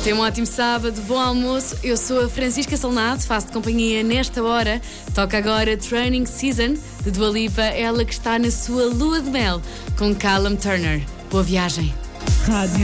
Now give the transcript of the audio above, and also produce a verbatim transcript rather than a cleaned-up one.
Tenha um ótimo sábado, bom almoço. Eu sou a Francisca Salnado, faço-te companhia nesta hora. Toca agora Training Season de Dua Lipa, ela que está na sua lua de mel com Callum Turner. Boa viagem. Rádio